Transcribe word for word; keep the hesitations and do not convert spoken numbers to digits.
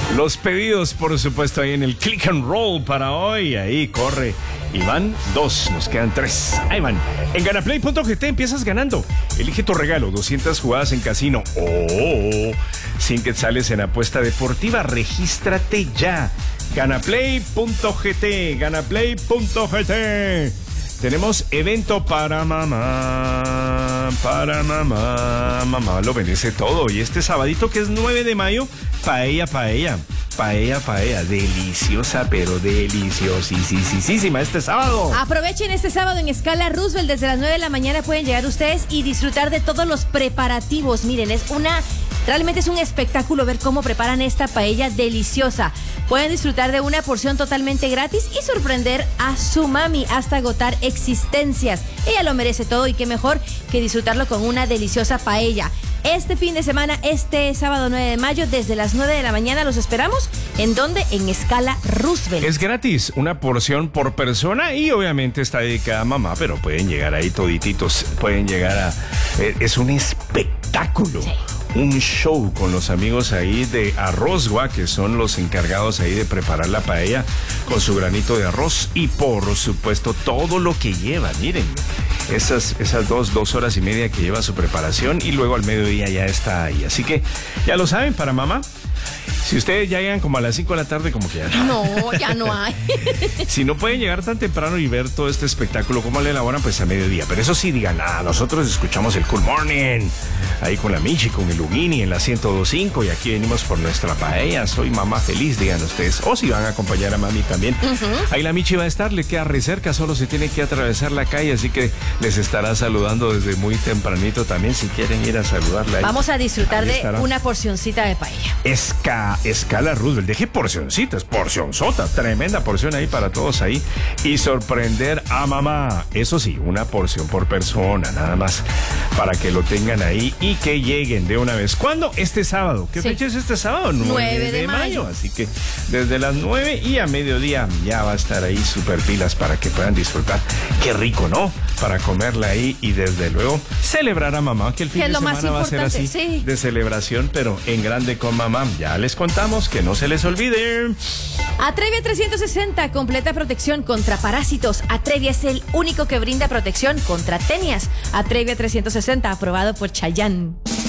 Los pedidos, por supuesto, ahí en el Click and Roll para hoy. Ahí corre. Y van dos, nos quedan tres. Ahí van. En Ganaplay punto g t empiezas ganando. Elige tu regalo, doscientas jugadas en casino. Oh, cien quetzales en apuesta deportiva. Regístrate ya. Ganaplay punto g t, Ganaplay punto g t. Tenemos evento para mamá, para mamá, mamá lo merece todo. Y este sabadito que es nueve de mayo, paella, paella, paella, paella, deliciosa, pero deliciosísima este sábado. Aprovechen este sábado en Escala Roosevelt, desde las nueve de la mañana pueden llegar ustedes y disfrutar de todos los preparativos. Miren, es una... Realmente es un espectáculo ver cómo preparan esta paella deliciosa. Pueden disfrutar de una porción totalmente gratis y sorprender a su mami hasta agotar existencias. Ella lo merece todo y qué mejor que disfrutarlo con una deliciosa paella. Este fin de semana, este sábado nueve de mayo, desde las nueve de la mañana los esperamos. ¿En dónde? En Escala Roosevelt. Es gratis, una porción por persona y obviamente está dedicada a mamá, pero pueden llegar ahí todititos, pueden llegar a... Eh, es un espectáculo. Sí. Un show con los amigos ahí de Arrozgua, que son los encargados ahí de preparar la paella con su granito de arroz y por supuesto todo lo que lleva. Miren, esas, esas dos, dos horas y media que lleva su preparación y luego al mediodía ya está ahí. Así que ya lo saben, para mamá. Si ustedes ya llegan como a las cinco de la tarde, como que ya no. No, ya no hay. Si no pueden llegar tan temprano y ver todo este espectáculo, ¿cómo le elaboran? Pues a mediodía. Pero eso sí, digan, ah, nosotros escuchamos el Cool Morning, ahí con la Michi, con el Lugini en la ciento dos punto cinco y aquí venimos por nuestra paella. Soy mamá feliz, digan ustedes. O si van a acompañar a mami también. Uh-huh. Ahí la Michi va a estar, le queda re cerca, solo se tiene que atravesar la calle, así que les estará saludando desde muy tempranito también si quieren ir a saludarla. Ahí. Vamos a disfrutar de una porcioncita de paella. Esca Escala Roosevelt, deje porcioncitas, porcionzota, tremenda porción ahí para todos ahí y sorprender a mamá. Eso sí, una porción por persona, nada más para que lo tengan ahí y que lleguen de una vez. ¿Cuándo? Este sábado. ¿Qué sí. fecha es este sábado? nueve de mayo. Así que desde las nueve y a mediodía ya va a estar ahí super pilas para que puedan disfrutar. Qué rico, ¿no? Para comerla ahí y desde luego celebrar a mamá, que el fin que de semana va a ser así sí. de celebración, pero en grande con mamá. Ya les contamos, que no se les olvide. Atrevia trescientos sesenta, completa protección contra parásitos. Atrevia es el único que brinda protección contra tenias. Atrevia trescientos sesenta, aprobado por Chayanne.